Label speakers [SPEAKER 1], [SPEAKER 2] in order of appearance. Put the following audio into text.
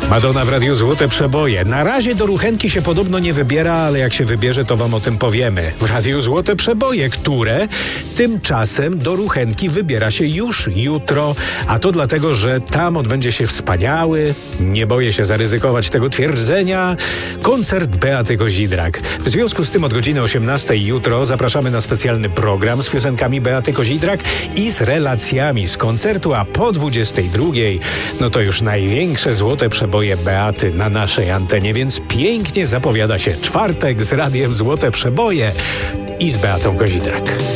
[SPEAKER 1] Madonna w Radiu Złote Przeboje. Na razie do Ruchenki się podobno nie wybiera, ale jak się wybierze, to wam o tym powiemy. W Radiu Złote Przeboje, które tymczasem do Ruchenki wybiera się już jutro. A to dlatego, że tam odbędzie się wspaniały, nie boję się zaryzykować tego twierdzenia, koncert Beaty Kozidrak. W związku z tym od godziny 18 jutro zapraszamy na specjalny program z piosenkami Beaty Kozidrak i z relacjami z koncertu, a po 22 no to już największe złote przeboje Beaty na naszej antenie, więc pięknie zapowiada się czwartek z Radiem Złote Przeboje i z Beatą Kozidrak.